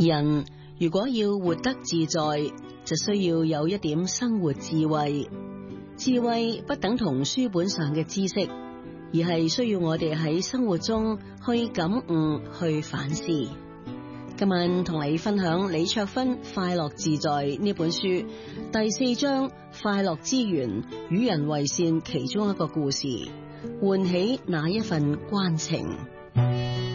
人如果要活得自在，就需要有一點生活智慧。智慧不等同書本上嘅知識，而係需要我哋喺生活中去感悟、去反思。今晚同你分享李卓芬《快樂自在》呢本書第4章快樂之源與人為善其中一個故事，喚起那一份關情。